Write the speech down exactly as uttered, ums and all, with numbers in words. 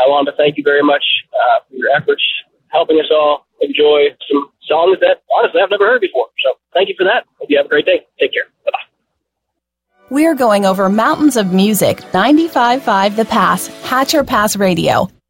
I wanted to thank you very much uh, for your efforts, helping us all enjoy some songs that, honestly, I've never heard before. So thank you for that. Hope you have a great day. Take care. Bye-bye. We're going over Mountains of Music, ninety-five point five The Pass, Hatcher Pass Radio.